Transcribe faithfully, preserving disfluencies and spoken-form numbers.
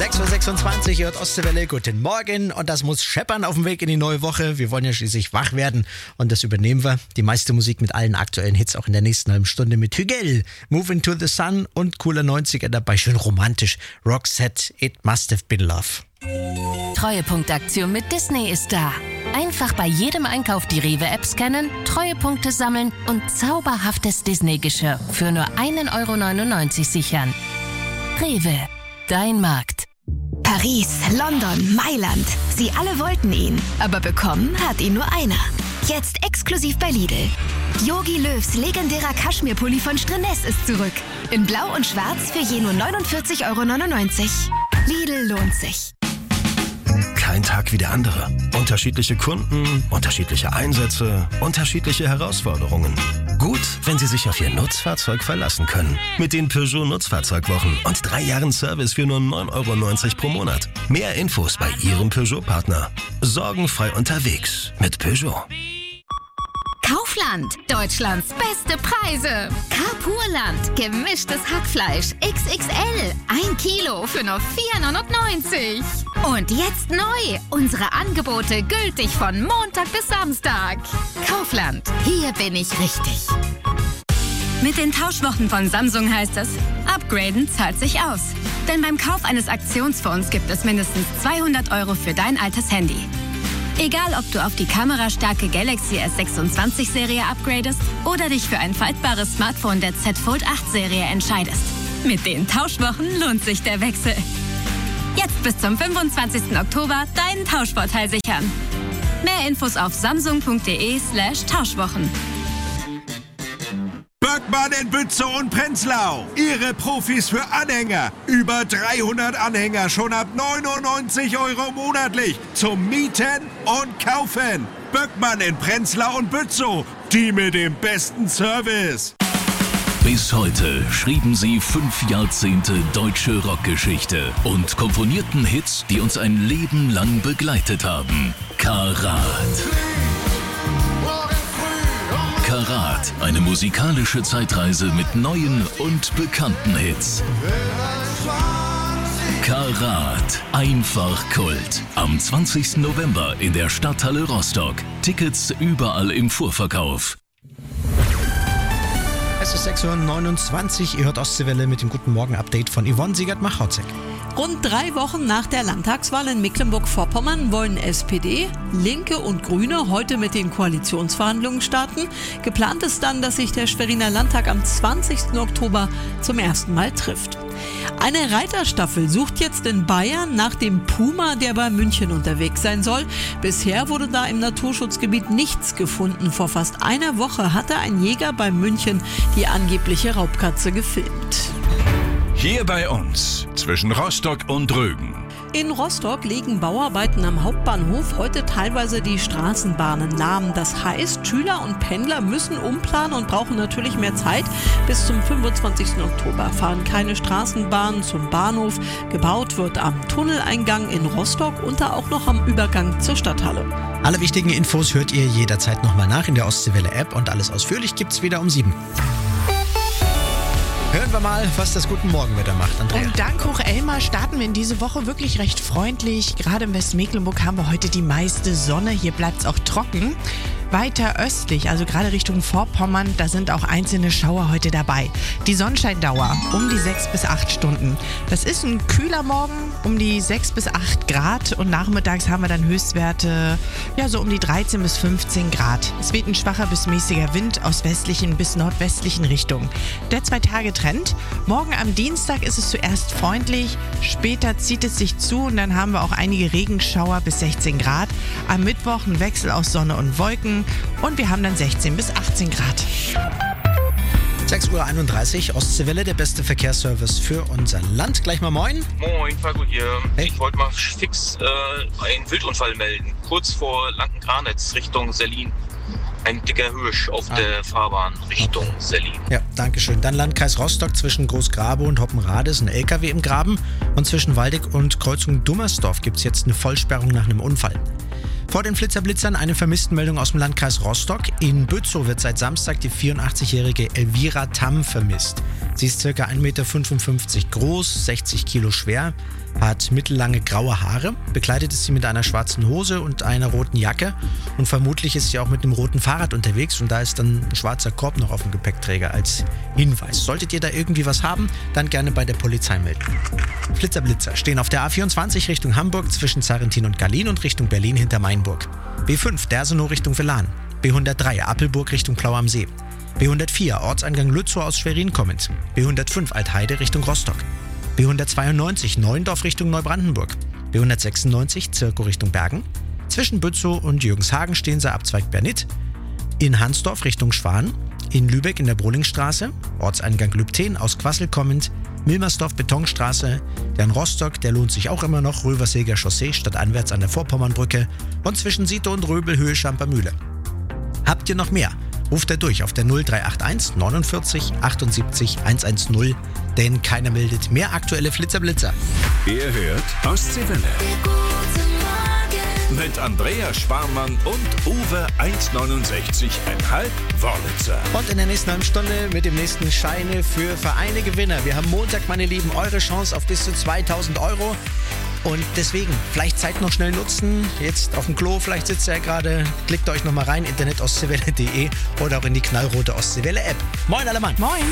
sechs Uhr sechsundzwanzig, ihr hört Ostseewelle, guten Morgen. Und das muss scheppern auf dem Weg in die neue Woche. Wir wollen ja schließlich wach werden und das übernehmen wir. Die meiste Musik mit allen aktuellen Hits auch in der nächsten halben Stunde mit Hügel, Move Into the Sun und cooler neunziger dabei, schön romantisch. Roxette, It Must Have Been Love. Treuepunktaktion mit Disney ist da. Einfach bei jedem Einkauf die Rewe-App scannen, Treuepunkte sammeln und zauberhaftes Disney-Geschirr für nur ein Euro neunundneunzig sichern. Rewe, dein Markt. Paris, London, Mailand. Sie alle wollten ihn, aber bekommen hat ihn nur einer. Jetzt exklusiv bei Lidl. Jogi Löws legendärer Kaschmirpulli von Strenes ist zurück. In Blau und Schwarz für je nur neunundvierzig Euro neunundneunzig. Lidl lohnt sich. Kein Tag wie der andere. Unterschiedliche Kunden, unterschiedliche Einsätze, unterschiedliche Herausforderungen. Gut, wenn Sie sich auf Ihr Nutzfahrzeug verlassen können. Mit den Peugeot Nutzfahrzeugwochen und drei Jahren Service für nur neun Euro neunzig pro Monat. Mehr Infos bei Ihrem Peugeot-Partner. Sorgenfrei unterwegs mit Peugeot. Kaufland, Deutschlands beste Preise. Carpurland, gemischtes Hackfleisch X X L, ein Kilo für nur vier neunundneunzig. Und jetzt neu, unsere Angebote gültig von Montag bis Samstag. Kaufland, hier bin ich richtig. Mit den Tauschwochen von Samsung heißt es, upgraden zahlt sich aus. Denn beim Kauf eines Aktionsphones gibt es mindestens zweihundert Euro für dein altes Handy. Egal, ob du auf die kamerastarke Galaxy S sechsundzwanzig Serie upgradest oder dich für ein faltbares Smartphone der Z Fold acht Serie entscheidest. Mit den Tauschwochen lohnt sich der Wechsel. Jetzt bis zum fünfundzwanzigsten Oktober deinen Tauschvorteil sichern. Mehr Infos auf samsung.de slash Tauschwochen. Böckmann in Bützow und Prenzlau. Ihre Profis für Anhänger. Über dreihundert Anhänger schon ab neunundneunzig Euro monatlich. Zum Mieten und Kaufen. Böckmann in Prenzlau und Bützow. Die mit dem besten Service. Bis heute schrieben sie fünf Jahrzehnte deutsche Rockgeschichte und komponierten Hits, die uns ein Leben lang begleitet haben. Karat. Karat, eine musikalische Zeitreise mit neuen und bekannten Hits. Karat, einfach Kult. Am zwanzigsten November in der Stadthalle Rostock. Tickets überall im Vorverkauf. Es ist sechs Uhr neunundzwanzig, ihr hört Ostseewelle mit dem Guten Morgen-Update von Yvonne Siegert-Machauzek. Rund drei Wochen nach der Landtagswahl in Mecklenburg-Vorpommern wollen S P D, Linke und Grüne heute mit den Koalitionsverhandlungen starten. Geplant ist dann, dass sich der Schweriner Landtag am zwanzigsten Oktober zum ersten Mal trifft. Eine Reiterstaffel sucht jetzt in Bayern nach dem Puma, der bei München unterwegs sein soll. Bisher wurde da im Naturschutzgebiet nichts gefunden. Vor fast einer Woche hatte ein Jäger bei München die angebliche Raubkatze gefilmt. Hier bei uns, zwischen Rostock und Rügen. In Rostock liegen Bauarbeiten am Hauptbahnhof heute teilweise die Straßenbahnen lahm. Das heißt, Schüler und Pendler müssen umplanen und brauchen natürlich mehr Zeit. Bis zum fünfundzwanzigsten Oktober fahren keine Straßenbahnen zum Bahnhof. Gebaut wird am Tunneleingang in Rostock und da auch noch am Übergang zur Stadthalle. Alle wichtigen Infos hört ihr jederzeit nochmal nach in der Ostseewelle-App und alles ausführlich gibt's wieder um sieben. Hören wir mal, was das Guten Morgenwetter macht, Andrea. Und dank Hoch-Elmar starten wir in diese Woche wirklich recht freundlich. Gerade in Westmecklenburg haben wir heute die meiste Sonne. Hier bleibt es auch trocken. Weiter östlich, also gerade Richtung Vorpommern, da sind auch einzelne Schauer heute dabei. Die Sonnenscheindauer um die sechs bis acht Stunden. Das ist ein kühler Morgen, um die sechs bis acht Grad und nachmittags haben wir dann Höchstwerte ja so um die dreizehn bis fünfzehn Grad. Es weht ein schwacher bis mäßiger Wind aus westlichen bis nordwestlichen Richtungen. Der Zwei-Tage-Trend. Morgen am Dienstag ist es zuerst freundlich, später zieht es sich zu und dann haben wir auch einige Regenschauer bis sechzehn Grad. Am Mittwoch ein Wechsel aus Sonne und Wolken. Und wir haben dann sechzehn bis achtzehn Grad. sechs Uhr einunddreißig, Ostseewelle, der beste Verkehrsservice für unser Land. Gleich mal moin. Moin, Falco hier. Hey. Ich wollte mal fix äh, einen Wildunfall melden. Kurz vor Lanken-Granitz Richtung Sellin. Ein dicker Hirsch auf ah. der Fahrbahn Richtung okay. Sellin. Ja, danke schön. Dann Landkreis Rostock zwischen Großgrabe und Hoppenrade ist ein L K W im Graben. Und zwischen Waldeck und Kreuzung Dummersdorf gibt es jetzt eine Vollsperrung nach einem Unfall. Vor den Blitzern eine Vermisstenmeldung aus dem Landkreis Rostock. In Bützow wird seit Samstag die vierundachtzigjährige Elvira Tamm vermisst. Sie ist ca. ein Meter fünfundfünfzig groß, sechzig Kilo schwer. hat mittellange graue Haare, bekleidet ist sie mit einer schwarzen Hose und einer roten Jacke und vermutlich ist sie auch mit einem roten Fahrrad unterwegs und da ist dann ein schwarzer Korb noch auf dem Gepäckträger als Hinweis. Solltet ihr da irgendwie was haben, dann gerne bei der Polizei melden. Flitzer-Blitzer stehen auf der A vierundzwanzig Richtung Hamburg zwischen Zarrentin und Gallien und Richtung Berlin hinter Mainburg. B fünf Dersenow Richtung Velan. B hundertdrei Appelburg Richtung Plau am See. B hundertvier Ortseingang Lützow aus Schwerin kommend. B hundertfünf Altheide Richtung Rostock. B hundertzweiundneunzig Neuendorf Richtung Neubrandenburg. B hundertsechsundneunzig Zirkow Richtung Bergen. Zwischen Bützow und Jürgenshagen stehen sie Abzweig Bernit. In Hansdorf Richtung Schwan. In Lübeck in der Brohlingstraße. Ortseingang Lübten aus Quassel kommend. Milmersdorf Betonstraße. Der in Rostock, der lohnt sich auch immer noch. Röverseger Chaussee stadtanwärts an der Vorpommernbrücke. Und zwischen Siete und Röbel Höhe Schampermühle. Habt ihr noch mehr? Ruft er durch auf der null drei acht eins neunundvierzig achtundsiebzig hundertzehn, denn keiner meldet mehr aktuelle Flitzer-Blitzer. Ihr hört Ostseewelle. Mit Andrea Sparmann und Uwe eins neunundsechzig Komma fünf Wörlitzer. Und in der nächsten halben Stunde mit dem nächsten Scheine für Vereine Gewinner. Wir haben Montag, meine Lieben, eure Chance auf bis zu zweitausend Euro. Und deswegen, vielleicht Zeit noch schnell nutzen, jetzt auf dem Klo, vielleicht sitzt ihr ja gerade, klickt euch nochmal rein, internet ostseewelle punkt de oder auch in die knallrote Ostseewelle-App. Moin alle Mann! Moin!